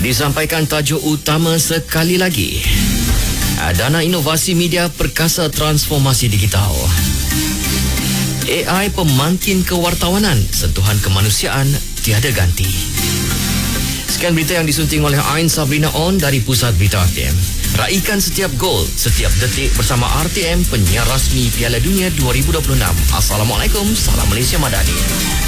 Disampaikan tajuk utama sekali lagi. Dana Inovasi Media Perkasa Transformasi Digital. AI pemantin kewartawanan, sentuhan kemanusiaan tiada ganti. Sekian berita yang disunting oleh Ain Sabrina On dari Pusat Berita RTM. Raikan setiap gol, setiap detik bersama RTM, penyiar rasmi Piala Dunia 2026. Assalamualaikum, salam Malaysia Madani.